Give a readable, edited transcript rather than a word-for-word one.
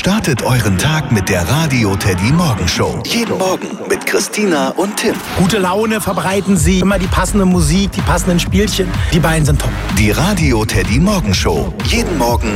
Startet euren Tag mit der Radio Teddy Morgenshow. Jeden Morgen mit Christina und Tim. Gute Laune verbreiten sie, immer die passende Musik, die passenden Spielchen. Die beiden sind top. Die Radio Teddy Morgenshow. Jeden Morgen